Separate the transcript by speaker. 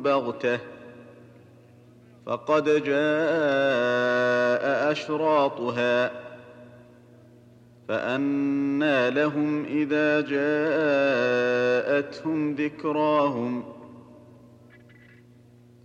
Speaker 1: بغتة فقد جاء أشراطها فأنى لهم إذا جاءتهم ذكراهم